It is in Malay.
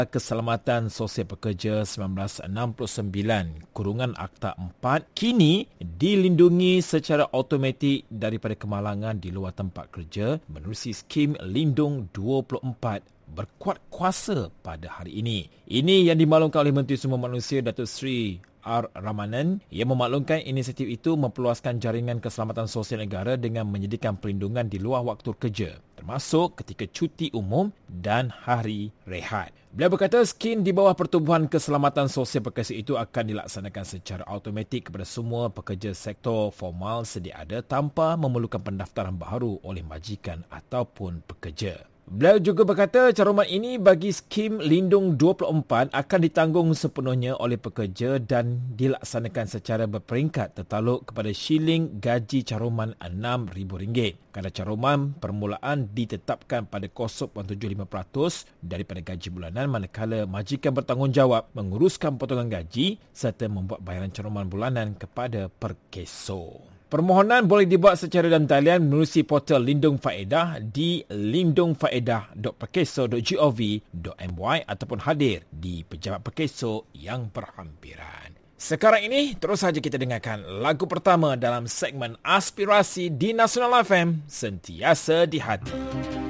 Keselamatan Sosial Pekerja 1969 kurungan Akta 4 kini dilindungi secara automatik daripada kemalangan di luar tempat kerja menerusi skim Lindung 24 berkuat kuasa pada hari ini. Ini yang dimaklumkan oleh Menteri Sumber Manusia Datuk Seri R. Ramanan yang memaklumkan inisiatif itu memperluaskan jaringan keselamatan sosial negara dengan menyediakan perlindungan di luar waktu kerja, termasuk ketika cuti umum dan hari rehat. Beliau berkata skim di bawah Pertubuhan Keselamatan Sosial Pekerja itu akan dilaksanakan secara automatik kepada semua pekerja sektor formal sedia ada tanpa memerlukan pendaftaran baharu oleh majikan ataupun pekerja. Beliau juga berkata caruman ini bagi skim Lindung 24 akan ditanggung sepenuhnya oleh pekerja dan dilaksanakan secara berperingkat tertaluk kepada shilling gaji caruman RM6,000. Kadar caruman permulaan ditetapkan pada 0.75% daripada gaji bulanan manakala majikan bertanggungjawab menguruskan potongan gaji serta membuat bayaran caruman bulanan kepada perkeso. Permohonan boleh dibuat secara dalam talian menerusi portal Lindung Faedah di lindungfaedah.perkeso.gov.my ataupun hadir di pejabat perkeso yang berhampiran. Sekarang ini, terus saja kita dengarkan lagu pertama dalam segmen Aspirasi di Nasional FM, Sentiasa di Hati.